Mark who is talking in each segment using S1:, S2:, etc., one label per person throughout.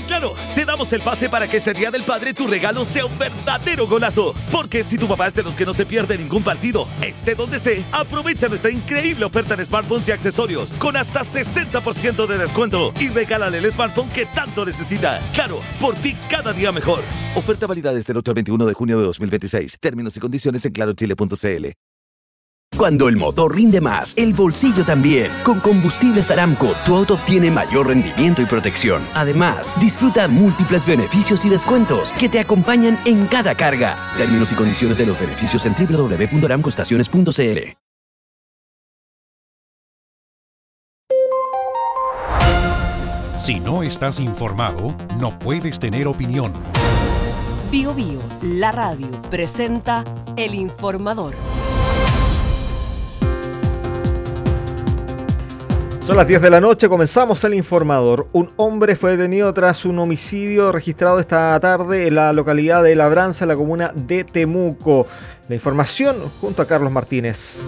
S1: Claro, te damos el pase para que este Día del Padre tu regalo sea un verdadero golazo. Porque si tu papá es de los que no se pierde ningún partido, esté donde esté, aprovecha nuestra increíble oferta de smartphones y accesorios con hasta 60% de descuento y regálale el smartphone que tanto necesita. Claro, por ti cada día mejor. Oferta válida desde el 8 al 21 de junio de 2026. Términos y condiciones en clarochile.cl.
S2: Cuando el motor rinde más, el bolsillo también. Con Combustibles Aramco, tu auto obtiene mayor rendimiento y protección. Además, disfruta múltiples beneficios y descuentos que te acompañan en cada carga. Términos y condiciones de los beneficios en www.aramcoestaciones.cl.
S3: Si no estás informado, no puedes tener opinión.
S4: Bio Bio, la radio, presenta El Informador.
S5: Son las 10 de la noche, comenzamos El Informador. Un hombre fue detenido tras un homicidio registrado esta tarde en la localidad de Labranza, en la comuna de Temuco. La información junto a Carlos Martínez.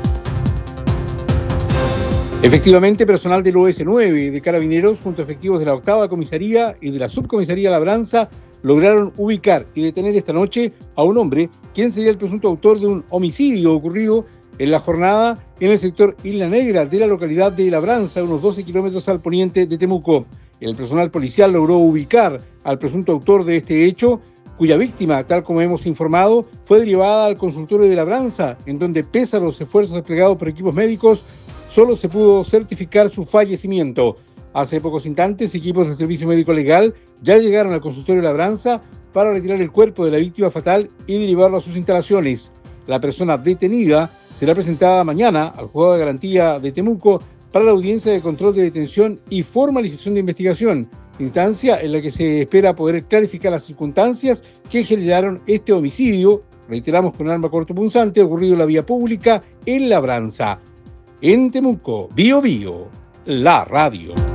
S6: Efectivamente, personal del OS9 de Carabineros junto a efectivos de la 8ª Comisaría y de la Subcomisaría Labranza lograron ubicar y detener esta noche a un hombre quien sería el presunto autor de un homicidio ocurrido en la jornada en el sector Isla Negra de la localidad de Labranza, unos 12 kilómetros al poniente de Temuco. El personal policial logró ubicar al presunto autor de este hecho, cuya víctima, tal como hemos informado, fue derivada al consultorio de Labranza, en donde, pese a los esfuerzos desplegados por equipos médicos, solo se pudo certificar su fallecimiento. Hace pocos instantes, equipos del Servicio Médico Legal ya llegaron al consultorio de Labranza para retirar el cuerpo de la víctima fatal y derivarlo a sus instalaciones. La persona detenida será presentada mañana al Juzgado de Garantía de Temuco para la audiencia de control de detención y formalización de investigación, instancia en la que se espera poder clarificar las circunstancias que generaron este homicidio, reiteramos, con arma cortopunzante, ocurrido en la vía pública en Labranza. En Temuco, Bio Bio, la radio.